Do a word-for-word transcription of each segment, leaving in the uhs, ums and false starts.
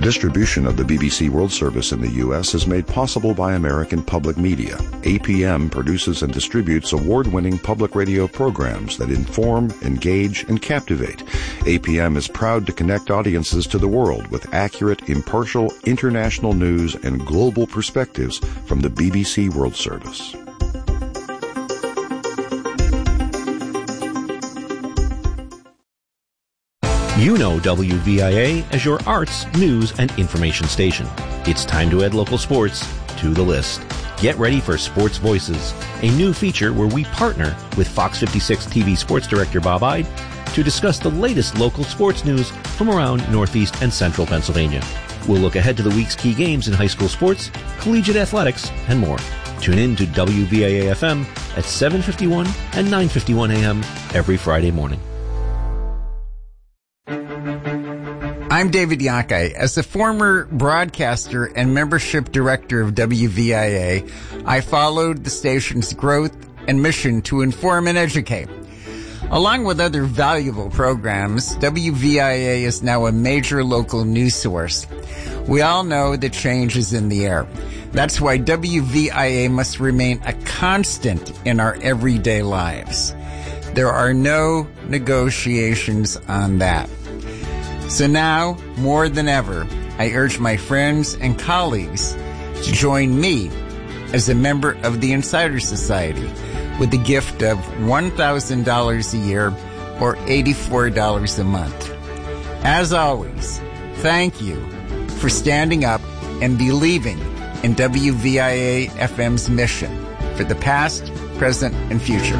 Distribution of the B B C World Service in the U S is made possible by American Public Media. A P M produces and distributes award-winning public radio programs that inform, engage, and captivate. A P M is proud to connect audiences to the world with accurate, impartial, international news and global perspectives from the B B C World Service. You know W V I A as your arts, news, and information station. It's time to add local sports to the list. Get ready for Sports Voices, a new feature where we partner with Fox fifty-six T V sports director Bob Ide to discuss the latest local sports news from around Northeast and Central Pennsylvania. We'll look ahead to the week's key games in high school sports, collegiate athletics, and more. Tune in to W V I A F M at seven fifty-one and nine fifty-one a m every Friday morning. I'm David Yockey. As a former broadcaster and membership director of W V I A, I followed the station's growth and mission to inform and educate. Along with other valuable programs, W V I A is now a major local news source. We all know that change is in the air. That's why W V I A must remain a constant in our everyday lives. There are no negotiations on that. So now, more than ever, I urge my friends and colleagues to join me as a member of the Insider Society with the gift of one thousand dollars a year or eighty-four dollars a month. As always, thank you for standing up and believing in W V I A F M's mission for the past, present, and future.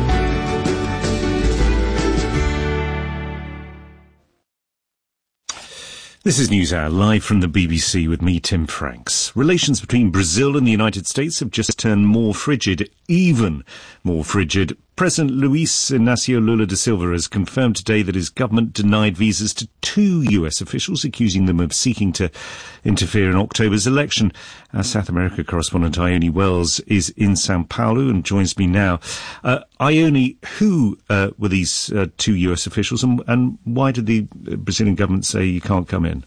This is NewsHour, live from the B B C with me, Tim Franks. Relations between Brazil and the United States have just turned more frigid, even more frigid. President Luiz Inácio Lula da Silva has confirmed today that his government denied visas to two U S officials, accusing them of seeking to interfere in October's election. Our South America correspondent Ione Wells is in Sao Paulo and joins me now. Uh, Ione, who uh, were these uh, two U S officials, and, and why did the Brazilian government say you can't come in?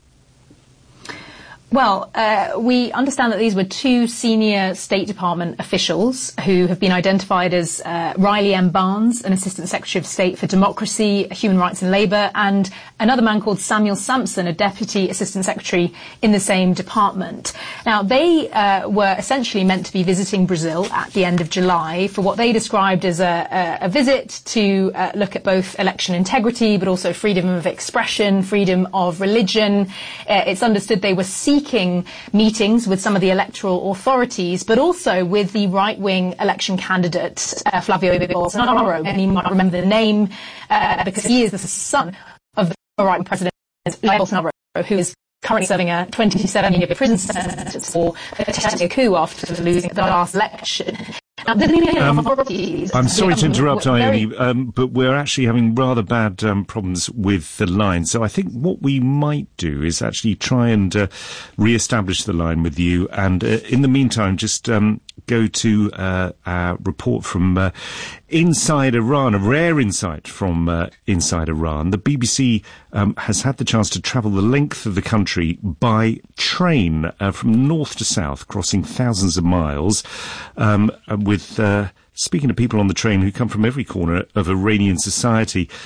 Well, uh, we understand that these were two senior State Department officials who have been identified as uh, Riley M. Barnes, an Assistant Secretary of State for Democracy, Human Rights and Labour, and another man called Samuel Sampson, a Deputy Assistant Secretary in the same department. Now, they uh, were essentially meant to be visiting Brazil at the end of July for what they described as a, a, a visit to uh, look at both election integrity, but also freedom of expression, freedom of religion. Uh, it's understood they were seeking meetings with some of the electoral authorities, but also with the right-wing election candidate, uh, Flavio Bolsonaro. And you might remember the name uh, because he is the son of the right-wing president, Jair Bolsonaro, who is currently serving a twenty-seven-year prison sentence for attempting a coup after losing the last election. Um, I'm sorry to interrupt, Ione, um, but we're actually having rather bad um, problems with the line. So I think what we might do is actually try and uh, re-establish the line with you. And uh, in the meantime, just um, go to uh, our report from uh, inside Iran, a rare insight from uh, inside Iran. The B B C um, has had the chance to travel the length of the country by train uh, from north to south, crossing thousands of miles, um, with uh, speaking to people on the train who come from every corner of Iranian society.